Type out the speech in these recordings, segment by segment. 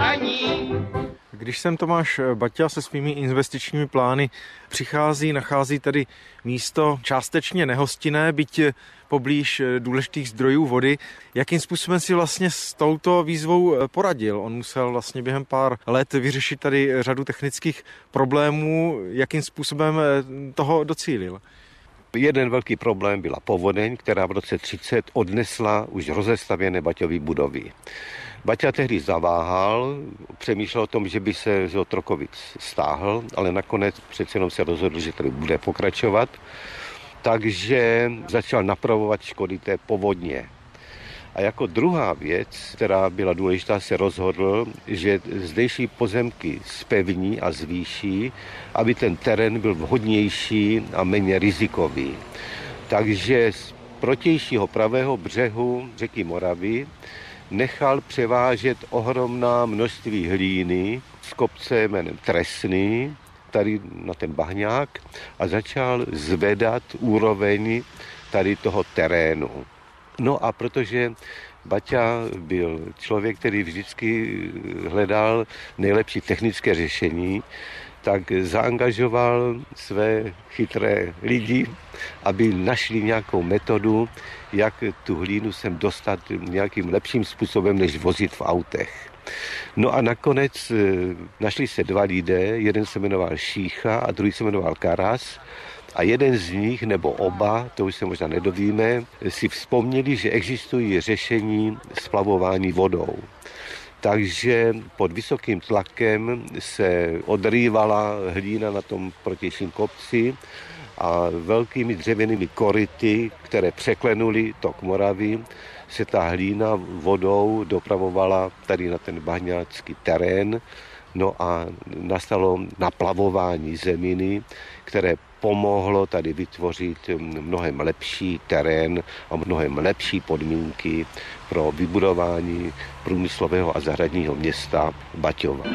paní. Když sem Tomáš Baťa se svými investičními plány přichází, nachází tady místo částečně nehostinné, byť poblíž důležitých zdrojů vody. Jakým způsobem si vlastně s touto výzvou poradil? On musel vlastně během pár let vyřešit tady řadu technických problémů. Jakým způsobem toho docílil? Jeden velký problém byla povodeň, která v roce 30 odnesla už rozestavěné Baťovy budovy. Baťa tehdy zaváhal, přemýšlel o tom, že by se z Otrokovic stáhl, ale nakonec přece jenom se rozhodl, že tady bude pokračovat, takže začal napravovat škody té povodně. A jako druhá věc, která byla důležitá, se rozhodl, že zdejší pozemky zpevní a zvýší, aby ten terén byl vhodnější a méně rizikový. Takže z protějšího pravého břehu řeky Moravy nechal převážet ohromná množství hlíny z kopce jménem Trestný, tady na ten bahňák, a začal zvedat úroveň tady toho terénu. No a protože Baťa byl člověk, který vždycky hledal nejlepší technické řešení, tak zaangažoval své chytré lidi, aby našli nějakou metodu, jak tu hlínu sem dostat nějakým lepším způsobem, než vozit v autech. No a nakonec našli se dva lidé, jeden se jmenoval Šícha a druhý se jmenoval Karas. A jeden z nich, nebo oba, to už se možná nedovíme, si vzpomněli, že existují řešení splavování vodou. Takže pod vysokým tlakem se odrývala hlína na tom protějším kopci a velkými dřevěnými koryty, které překlenuly tok Moravy, se ta hlína vodou dopravovala tady na ten bahňácký terén. No a nastalo naplavování zeminy, které pomohlo tady vytvořit mnohem lepší terén a mnohem lepší podmínky pro vybudování průmyslového a zahradního města Baťova.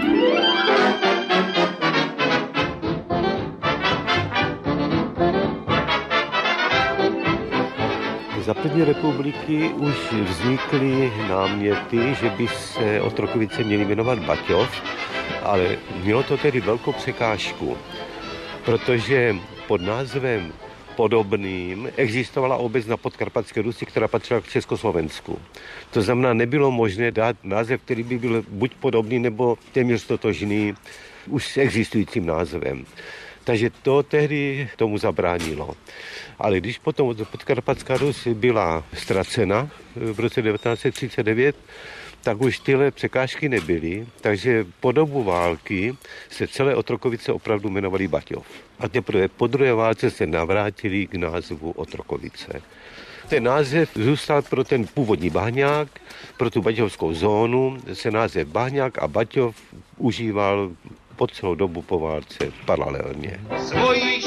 Za první republiky už vznikly náměty, že by se Otrokovice měly jmenovat Baťov, ale mělo to tedy velkou překážku, protože pod názvem podobným existovala obec na Podkarpatské Rusi, která patřila k Československu. To znamená, nebylo možné dát název, který by byl buď podobný, nebo téměř totožný už s existujícím názvem. Takže to tehdy tomu zabránilo. Ale když potom Podkarpatská Rus byla ztracena v roce 1939, tak už tyhle překážky nebyly, takže po dobu války se celé Otrokovice opravdu jmenovaly Baťov. A teprve po druhé válce se navrátili k názvu Otrokovice. Ten název zůstal pro ten původní bahňák, pro tu baťovskou zónu se název bahňák a Baťov užíval po celou dobu po válce paralelně. Svoji